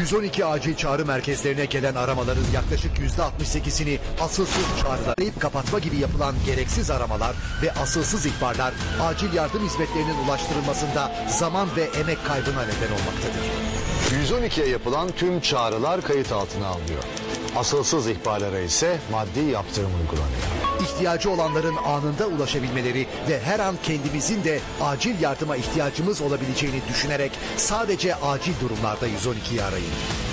112 acil çağrı merkezlerine gelen aramaların yaklaşık %68'ini asılsız çağrılayıp kapatma gibi yapılan gereksiz aramalar ve asılsız ihbarlar acil yardım hizmetlerinin ulaştırılmasında zaman ve emek kaybına neden olmaktadır. 112'ye yapılan tüm çağrılar kayıt altına alınıyor. Asılsız ihbarlara ise maddi yaptırım uygulanıyor. İhtiyacı olanların anında ulaşabilmeleri ve her an kendimizin de acil yardıma ihtiyacımız olabileceğini düşünerek sadece acil durumlarda 112'yi arayın.